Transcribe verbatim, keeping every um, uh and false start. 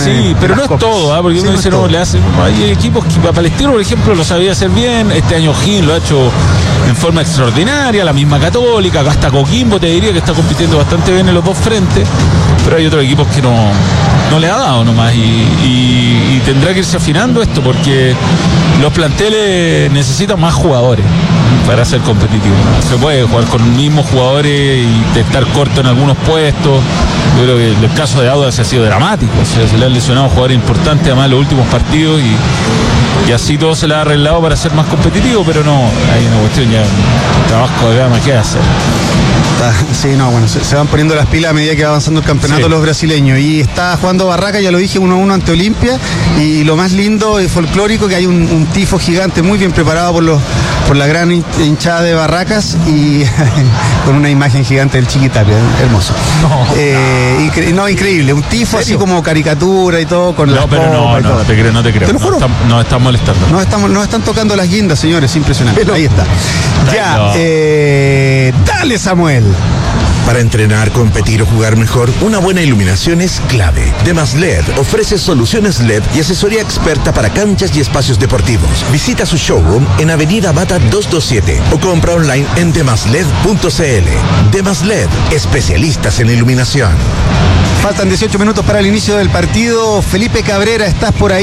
Sí, pero no es todo, ¿eh? Porque sí, uno dice, no, no le hace. Hay equipos que para Palestino, por ejemplo, lo sabía hacer bien. Este año O'Higgins lo ha hecho en forma extraordinaria, la misma Católica, hasta Coquimbo te diría que está compitiendo bastante bien en los dos frentes, pero hay otros equipos que no, no le ha dado nomás y, y, y tendrá que irse afinando esto porque los planteles necesitan más jugadores para ser competitivos. Se puede jugar con los mismos jugadores y estar corto en algunos puestos. Yo creo que el caso de Audax ha sido dramático, o sea, se le han lesionado jugadores importantes además en los últimos partidos y, y así todo se le ha arreglado para ser más competitivo, pero no, hay una cuestión ya, un trabajo de gama que hacer. Sí, no, bueno, se, se van poniendo las pilas a medida que va avanzando el campeonato sí. Los brasileños. Y está jugando Barraca, ya lo dije, uno a uno ante Olimpia. Y lo más lindo y folclórico que hay un, un tifo gigante muy bien preparado por los por la gran hinchada de Barracas y con una imagen gigante del Chiquitapia, hermoso. No, eh, incre- no increíble, un tifo así como caricatura y todo con la. No, pero no, no, no te creo, no te creo. Te lo juro. Nos están, nos están molestando. Nos estamos, nos están tocando las guindas, señores, impresionante. Pero, ahí está. Ya, no. eh, dale, Samuel. Para entrenar, competir o jugar mejor, una buena iluminación es clave. Demas L E D ofrece soluciones L E D y asesoría experta para canchas y espacios deportivos. Visita su showroom en Avenida Bata doscientos veintisiete o compra online en demasled punto c l. Demas L E D, especialistas en iluminación. Faltan dieciocho minutos para el inicio del partido. Felipe Cabrera, estás por ahí.